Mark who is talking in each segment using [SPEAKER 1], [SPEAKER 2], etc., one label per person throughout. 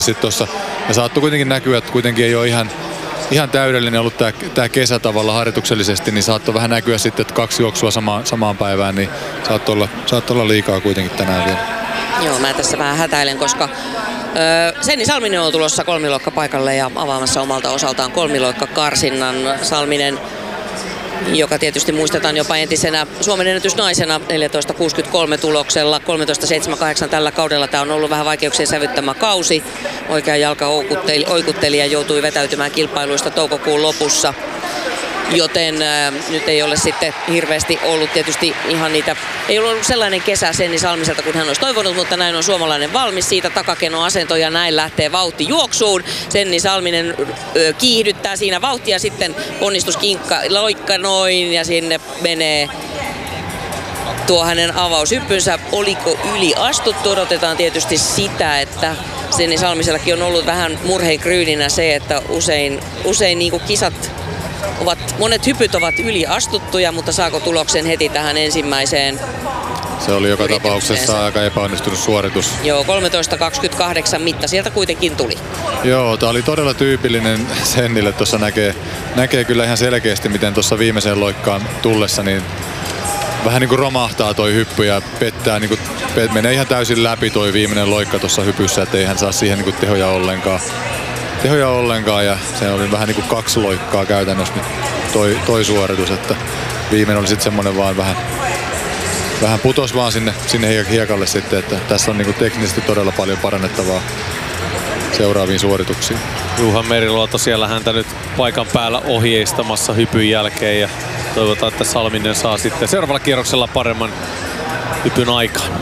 [SPEAKER 1] sitten tuossa. Ja saattoi kuitenkin näkyä, että kuitenkin ei ole ihan täydellinen ollut tämä kesä tavalla harjoituksellisesti, niin saattoi vähän näkyä sitten, että 2 juoksua samaan päivään, niin saattoi olla liikaa kuitenkin tänään vielä.
[SPEAKER 2] Joo, mä tässä vähän hätäilen, koska Senni Salminen on tulossa kolmiloikkapaikalle ja avaamassa omalta osaltaan kolmiloikkakarsinnan. Salminen, joka tietysti muistetaan jopa entisenä Suomen ennätysnaisena 14.63 tuloksella, 13.78 tällä kaudella. Tämä on ollut vähän vaikeuksien sävyttämä kausi. Oikea jalka oikutteli ja joutui vetäytymään kilpailuista toukokuun lopussa. Joten nyt ei ole sitten hirveästi ollut tietysti ihan niitä, ei ollut sellainen kesä Senni Salmiselta kuin hän olisi toivonut, mutta näin on suomalainen valmis siitä takakenoasento ja näin lähtee vauhti juoksuun. Senni Salminen kiihdyttää siinä vauhtia, sitten ponnistuskinkka loikka noin ja sinne menee tuo hänen avaushyppynsä. Oliko yli astuttu? Odotetaan tietysti sitä, että Senni Salmisellakin on ollut vähän murheenkryyninä se, että usein niin kuin monet hypyt ovat yli astuttuja, mutta saako tuloksen heti tähän ensimmäiseen?
[SPEAKER 1] Se oli joka tapauksessa aika epäonnistunut suoritus.
[SPEAKER 2] Joo, 13.28 mitta sieltä kuitenkin tuli.
[SPEAKER 1] Joo, tämä oli todella tyypillinen Sennille. Tuossa näkee kyllä ihan selkeästi, miten tuossa viimeiseen loikkaan tullessa niin vähän niin kuin romahtaa toi hyppy ja pettää, niin kuin, menee ihan täysin läpi toi viimeinen loikka tuossa hypyssä, ettei hän saa siihen niin kuin tehoja ollenkaan ja se oli vähän niin kuin 2 loikkaa käytännössä nyt toi suoritus, että viimeinen oli sitten semmoinen vaan vähän putos vaan sinne hiekalle sitten, että tässä on niin kuin teknisesti todella paljon parannettavaa seuraaviin suorituksiin.
[SPEAKER 3] Juha Meriluoto siellä häntä nyt paikan päällä ohjeistamassa hypyn jälkeen ja toivotaan, että Salminen saa sitten seuraavalla kierroksella paremman hypyn aikaan.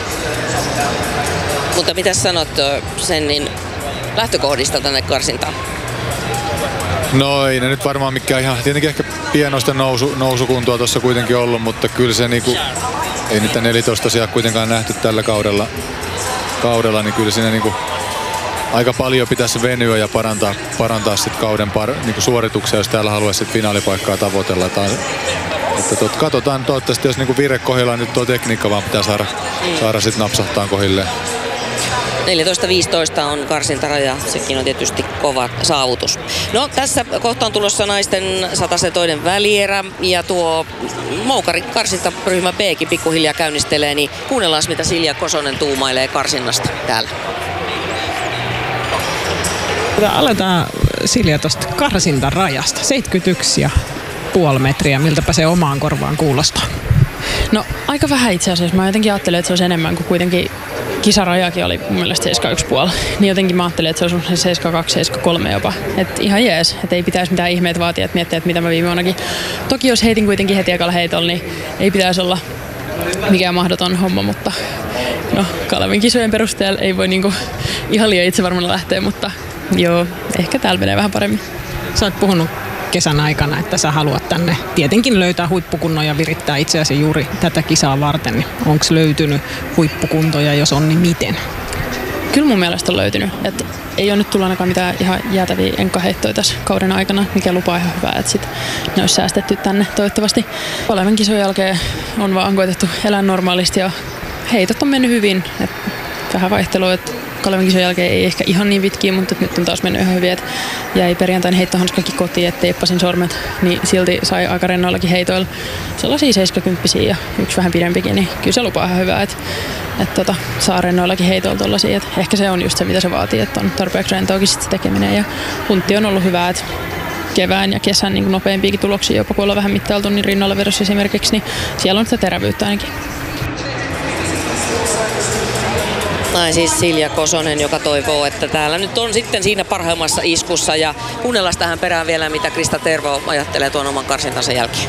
[SPEAKER 2] Mutta mitä sanot Sennin lähtökohdista tänne karsintaan?
[SPEAKER 1] No ei ne nyt varmaan mikään ihan, tietenkin ehkä pienoista nousukuntoa tuossa kuitenkin ollut, mutta kyllä se niinku, ei niitä 14 tosiaan kuitenkaan nähty tällä kaudella niin kyllä siinä niinku aika paljon pitäisi venyä ja parantaa sit kauden niinku suorituksia, jos täällä haluaisi sit finaalipaikkaa tavoitella. Että katsotaan toivottavasti, jos niinku vire kohdillaan, nyt tuo tekniikka vaan pitää saada sit napsahtaan kohdilleen.
[SPEAKER 2] 14.15 on karsintaraja, sekin on tietysti kova saavutus. No tässä kohta on tulossa naisten 100 toinen välierä ja tuo Moukarin karsintaryhmä B:kin pikkuhiljaa käynnistelee, niin kuunnellaan mitä Silja Kosonen tuumailee karsinnasta täällä.
[SPEAKER 4] Aletaan Silja tuosta karsintarajasta, 71,5 metriä, miltäpä se omaan korvaan kuulostaa?
[SPEAKER 5] No aika vähän itse asiassa. Mä jotenkin ajattelin, että se olisi enemmän, kuin kuitenkin kisarajakin oli mun mielestä 71,5. Niin jotenkin mä ajattelin, että se olisi 72, 73 jopa. Että ihan jees, että ei pitäisi mitään ihmeitä vaatia, että miettiä, että mitä mä viime vuonnakin. Toki jos heitin kuitenkin heti ekalla heitolla, niin ei pitäisi olla mikään mahdoton homma, mutta no Kalevin kisojen perusteella ei voi niinku ihan liian itsevarmana lähteä, mutta joo, ehkä täällä menee vähän paremmin.
[SPEAKER 4] Sä oot puhunut kesän aikana, että sä haluat tänne tietenkin löytää huippukunnon ja virittää itseäsi juuri tätä kisaa varten. Niin onko löytynyt huippukuntoja, jos on, niin miten?
[SPEAKER 5] Kyllä mun mielestä on löytynyt. Et ei ole nyt tullut ainakaan mitään ihan jäätäviä enkkaheittoja tässä kauden aikana, mikä lupaa ihan hyvää, että sit ne olisi säästetty tänne toivottavasti. Olevan kisojen jälkeen on vaan koetettu elää normaalisti ja heitot on mennyt hyvin. Et vähän vaihtelua, että Kalevin kisojen jälkeen ei ehkä ihan niin pitkiä, mutta nyt on taas mennyt ihan hyvin, että jäi perjantain heittohanskakin kotiin, että teippasin sormet, niin silti sai aika rennoillakin heitoilla sellaisia 70 ja yksi vähän pidempikin, niin kyllä se lupaa ihan hyvää, että saa rennoillakin heitoilla tollaisia, että ehkä se on just se, mitä se vaatii, että on tarpeeksi rentoakin sit se tekeminen ja puntti on ollut hyvä, että kevään ja kesän niin nopeampiakin tuloksia, jopa kun ollaan vähän mittailtu, niin rinnalla vedossa esimerkiksi, niin siellä on sitä terävyyttä ainakin.
[SPEAKER 2] Näin siis Silja Kosonen, joka toivoo, että täällä nyt on sitten siinä parhaimmassa iskussa. Ja kuunnellaan tähän perään vielä, mitä Krista Tervo ajattelee tuon oman karsintansa jälkeen.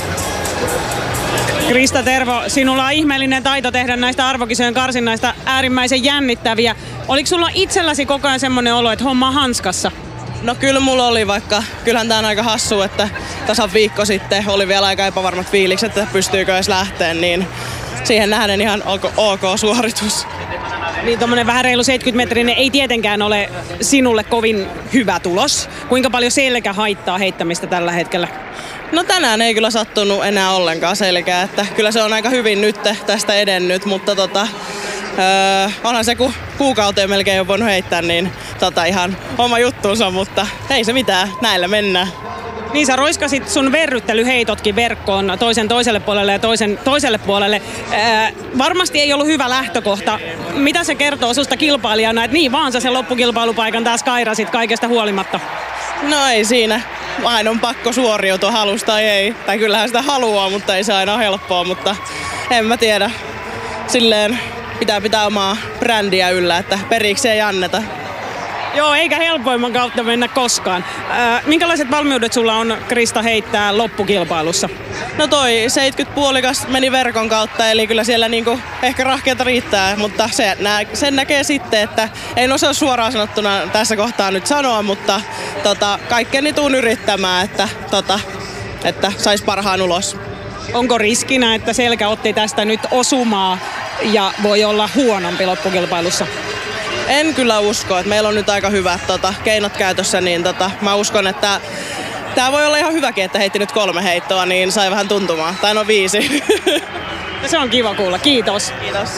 [SPEAKER 6] Krista Tervo, sinulla on ihmeellinen taito tehdä näistä arvokisojen karsinnaista äärimmäisen jännittäviä. Oliko sulla itselläsi koko ajan semmoinen olo, että homma on hanskassa?
[SPEAKER 7] No kyllä mulla oli, vaikka kyllähän tää on aika hassu, että tasan viikko sitten oli vielä aika epävarmat fiilikset, että pystyykö edes lähteä, niin siihen nähden ihan ok suoritus.
[SPEAKER 6] Niin tommonen vähän reilu 70-metrinen ei tietenkään ole sinulle kovin hyvä tulos. Kuinka paljon selkä haittaa heittämistä tällä hetkellä?
[SPEAKER 7] No tänään ei kyllä sattunut enää ollenkaan selkää, että kyllä se on aika hyvin nyt tästä edennyt, mutta onhan se kun kuukauteen melkein on voinut heittää, niin ihan oma juttuunsa, mutta ei se mitään, näillä mennään.
[SPEAKER 6] Niin sä roiskasit sun verryttelyheitotkin verkkoon toiselle puolelle ja toiselle puolelle. Varmasti ei ollut hyvä lähtökohta. Mitä se kertoo susta kilpailijana, että niin vaan sä sen loppukilpailupaikan taas kairasit kaikesta huolimatta?
[SPEAKER 7] No ei siinä. Aina on pakko suoriutua, halusta tai ei. Tai kyllähän sitä haluaa, mutta ei se aina ole helppoa, mutta en mä tiedä. Silleen pitää omaa brändiä yllä, että periksi ei anneta.
[SPEAKER 6] Joo, eikä helpoimman kautta mennä koskaan. Minkälaiset valmiudet sulla on, Krista, heittää loppukilpailussa?
[SPEAKER 7] No toi 70-puolikas meni verkon kautta, eli kyllä siellä niinku ehkä rahkeita riittää, mutta sen näkee sitten, että en osaa suoraan sanottuna tässä kohtaa nyt sanoa, mutta kaikkeni tuun yrittämään, että sais parhaan ulos.
[SPEAKER 6] Onko riskinä, että Selkä otti tästä nyt osumaa ja voi olla huonompi loppukilpailussa?
[SPEAKER 7] En kyllä usko, että meillä on nyt aika hyvät keinot käytössä, niin mä uskon, että tää voi olla ihan hyväkin, että heitti nyt 3 heittoa, niin sai vähän tuntumaan. Tai no 5.
[SPEAKER 6] Se on kiva kuulla. Kiitos.
[SPEAKER 7] Kiitos.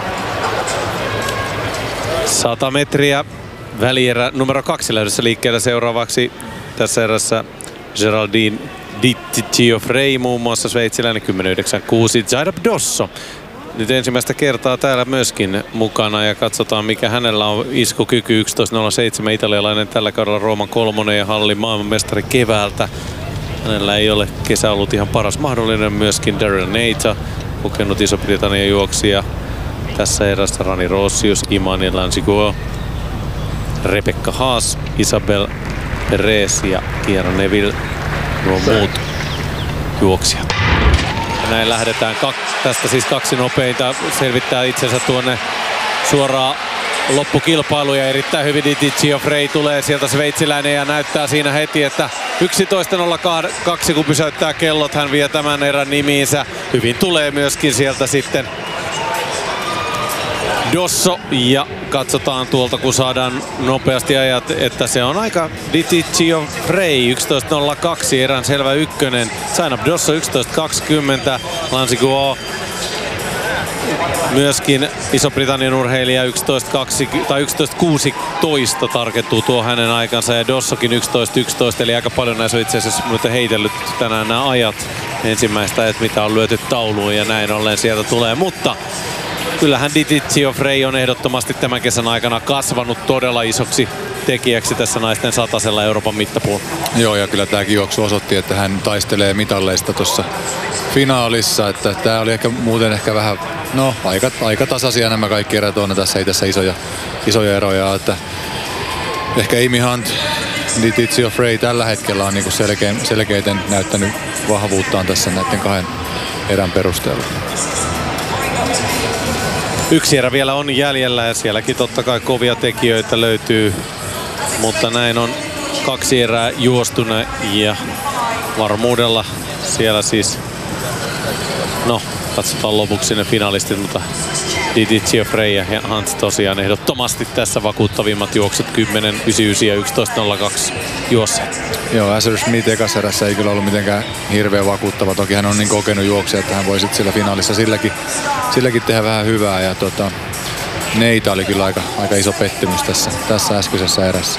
[SPEAKER 3] 100 metriä välierä numero 2 lähdössä liikkeellä seuraavaksi tässä erässä Geraldine Di Giuffrey, muun muassa sveitsiläinen 10.96. Zairab Dosso nyt ensimmäistä kertaa täällä myöskin mukana ja katsotaan mikä hänellä on iskukyky. 11.07 italialainen tällä kaudella Rooman 3 ja hallin maailmanmestari keväältä. Hänellä ei ole kesä ollut ihan paras mahdollinen, myöskin Darren Neita, kokenut Iso-Britannian juoksija. Tässä erässä Rani Rossius, Imani Lansiguo, Rebecca Haas, Isabel Perez ja Kiera Neville, nuo muut juoksijat. Ja näin lähdetään tästä siis 2 nopeinta selvittää itsensä tuonne suoraan loppukilpailuun ja erittäin hyvin Di Giuffrey tulee sieltä sveitsiläinen ja näyttää siinä heti, että 11.02 kun pysäyttää kellot, hän vie tämän erän nimiinsä. Hyvin tulee myöskin sieltä sitten Dosso ja katsotaan tuolta kun saadaan nopeasti ajat, että se on aika Di Giuffrey 11.02 erän selvä ykkönen. Zainab Dosso 11.20, Lansiguo myöskin Iso-Britannian urheilija 11.16 tarkentuu tuo hänen aikansa ja Dossokin 11.11 eli aika paljon näissä on itse asiassa heitellyt tänään nämä ajat. Ensimmäistä ajat mitä on lyöty tauluun ja näin ollen sieltä tulee, mutta kyllähän Di Giuffrey on ehdottomasti tämän kesän aikana kasvanut todella isoksi tekijäksi tässä naisten satasella Euroopan mittapuulla.
[SPEAKER 1] Joo, ja kyllä tämäkin juoksu osoitti, että hän taistelee mitalleista tuossa finaalissa. Että tämä oli muuten vähän, aika tasaisia nämä kaikki erät on. Tässä ei tässä isoja eroja. Että ehkä Amy Hunt, Di Giuffrey tällä hetkellä on niinku selkeiten näyttänyt vahvuuttaan tässä näiden 2 erän perusteella.
[SPEAKER 3] Yksi erä vielä on jäljellä ja sielläkin totta kai kovia tekijöitä löytyy, mutta näin on 2 erää juostuna ja varmuudella siellä siis, katsotaan lopuksi ne finalistit, mutta Di Giuffrey ja Hans tosiaan ehdottomasti tässä vakuuttavimmat juokset 10.99 ja 11.02 juosseet.
[SPEAKER 1] Joo, Asher Smith ekassa erässä ei kyllä ollut mitenkään hirveän vakuuttava. Toki hän on niin kokenut juoksija, että hän voi sitten sillä finaalissa silläkin tehdä vähän hyvää. Ja Neita oli kyllä aika iso pettymys tässä äskeisessä erässä.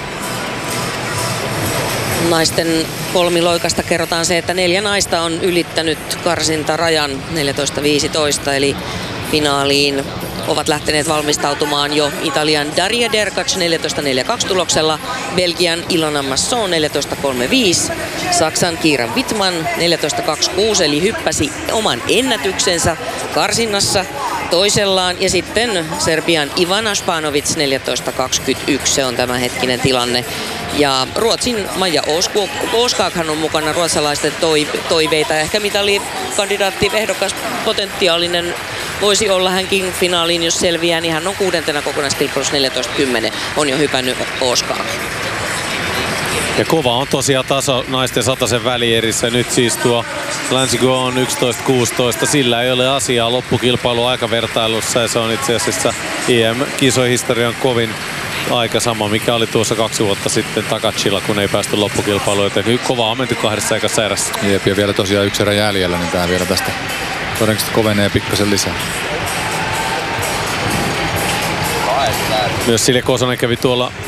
[SPEAKER 2] Naisten kolmiloikasta kerrotaan se, että 4 naista on ylittänyt karsintarajan 14.15, eli finaaliin ovat lähteneet valmistautumaan jo Italian Daria Derkacz 14.42 tuloksella, Belgian Ilona Masson 14.35, Saksan Kira Wittmann 14.26 eli hyppäsi oman ennätyksensä karsinnassa toisellaan ja sitten Serbian Ivana Španović 14.21, se on tämänhetkinen tilanne. Ja Ruotsin Maja Åskakhan on mukana, ruotsalaisten toiveita ja ehkä mitalikandidaatti ehdokas potentiaalinen voisi olla hänkin finaaliin, jos selviää, niin hän on 6. kokonaiskilpailussa 14.10, on jo hypännyt Åskak.
[SPEAKER 3] Ja kova on tosiaan taso naisten satasen välierissä. Nyt siis tuo Lansiguo on 11.16. Sillä ei ole asiaa loppukilpailu aikavertailussa ja se on itse asiassa EM-kisohistorian kovin aika sama, mikä oli tuossa 2 vuotta sitten Takachilla, kun ei päästy loppukilpailuun. Joten kova on menty 2 ekassa erässä.
[SPEAKER 1] Jep, ja vielä tosiaan 1 erä jäljellä, niin tää vielä tästä todennäköisesti kovenee pikkasen lisää.
[SPEAKER 3] Myös Silja Kosonen kävi tuolla